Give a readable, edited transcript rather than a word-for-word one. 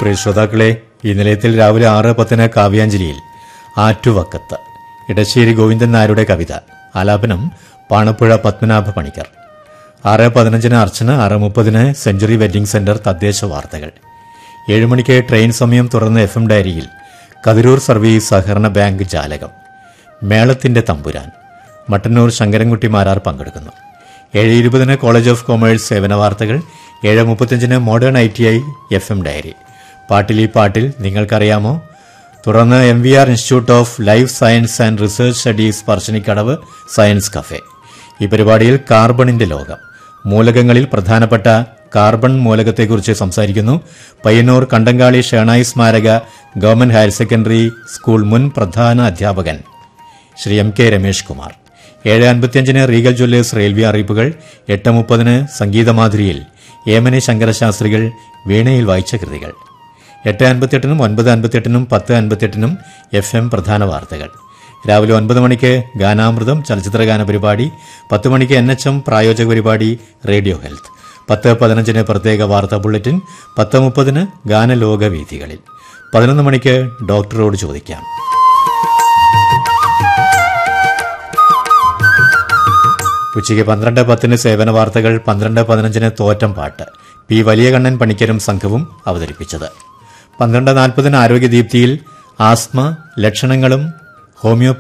പ്രിയ ശ്രോതാക്കളെ, ഈ നിലയത്തിൽ രാവിലെ 6:10 കാവ്യാഞ്ജലിയിൽ ആറ്റുവക്കത്ത് ഇടശ്ശേരി ഗോവിന്ദൻ നായരുടെ കവിത. ആലാപനം പാണപ്പുഴ പത്മനാഭ പണിക്കർ. 6:15 അർച്ചന. 6:30 സെഞ്ചുറി വെഡ്ഡിംഗ് സെന്റർ തദ്ദേശ വാർത്തകൾ. 7 മണിക്ക് ട്രെയിൻ സമയം തുറന്ന FM ഡയറിയിൽ കതിരൂർ സർവീസ് സഹകരണ ബാങ്ക് ജാലകം. മേളത്തിന്റെ തമ്പുരാൻ. മട്ടന്നൂർ ശങ്കരൻകുട്ടി മാരാർ പങ്കെടുക്കുന്നു. 7:20 കോളേജ് ഓഫ് കൊമേഴ്സ് സേവന വാർത്തകൾ. 7:35 മോഡേൺ ITI FM ഡയറി. പാട്ടിലി പാട്ടിൽ നിങ്ങൾക്കറിയാമോ. തുടർന്ന് MVR institute of life science and research studies Parassinikkadavu science cafe. ഈ പരിപാടിയിൽ കാർബണിന്റെ ലോകം. മൂലകങ്ങളിൽ പ്രധാനപ്പെട്ട കാർബൺ മൂലകത്തെക്കുറിച്ച് സംസാരിക്കുന്നു പയ്യന്നൂർ കണ്ടങ്കാളി ഷേണായി സ്മാരക ഗവൺമെന്റ് ഹയർ സെക്കൻഡറി സ്കൂൾ മുൻ പ്രധാന അധ്യാപകൻ Shri MK Ramesh Kumar. 7:55 Regal Jewellers railway അറിയിപ്പുകൾ. 8:30 സംഗീതമാധുരിയിൽ ഏമനെ ശങ്കരശാസ്ത്രികൾ വീണയിൽ വായിച്ച കൃതികൾ. 8:58 9:58 10:58 FM പ്രധാന വാർത്തകൾ. രാവിലെ 9 മണിക്ക് ഗാനാമൃതം ചലച്ചിത്രഗാന പരിപാടി. 10 മണിക്ക് NHM പ്രായോജക പരിപാടി റേഡിയോ ഹെൽത്ത്. 10:15 പ്രത്യേക വാർത്താ ബുള്ളറ്റിൻ. 10:30 ഗാനലോകവേദികളിൽ. 11 മണിക്ക് ഡോക്ടറോട് ചോദിക്കാം. ഉച്ചയ്ക്ക് 12:10 സേവന വാർത്തകൾ. 12:15 തോറ്റം പാട്ട്. പി വലിയകണ്ണൻ പണിക്കരും സംഘവും അവതരിപ്പിച്ചത്. 12:40 ആരോഗ്യദീപ്തിയിൽ ആസ്മ ലക്ഷണങ്ങളും ഹോമിയോ